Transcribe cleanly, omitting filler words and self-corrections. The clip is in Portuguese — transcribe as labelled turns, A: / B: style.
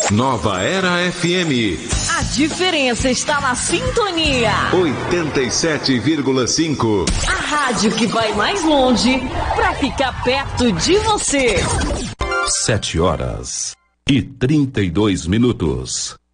A: Nova Era FM.
B: A diferença está na sintonia.
A: 87,5.
B: A rádio que vai mais longe para ficar perto de você.
C: 7 horas e 32 minutos.